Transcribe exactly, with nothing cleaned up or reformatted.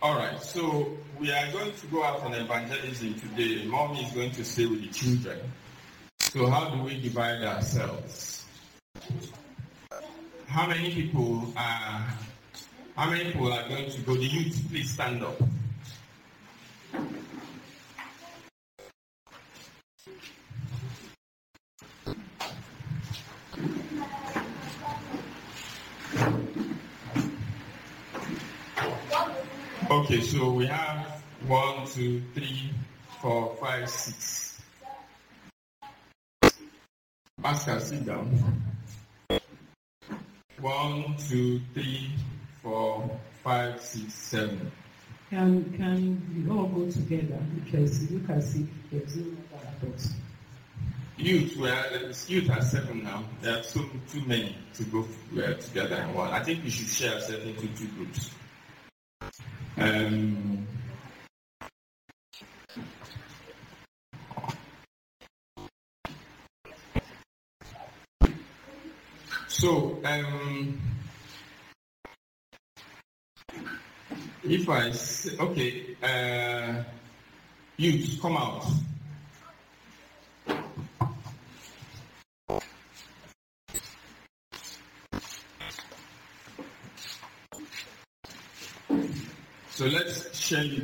All right, so we are going to go out on evangelism today. Mommy is going to stay with the children. So how do we divide ourselves? How many people are, how many people are going to go? The youth, please stand up. Okay, so we have one, two, three, four, five, six. Pascal, sit down. One, two, three, four, five, six, seven. Can can we all go together? Because you can see there's no other adults. Youth, well, youth are seven now. There are too too many to go uh, together in one. I think we should share ourselves into two groups. Um, so, um, if I say, okay, uh, youth, come out. So let's share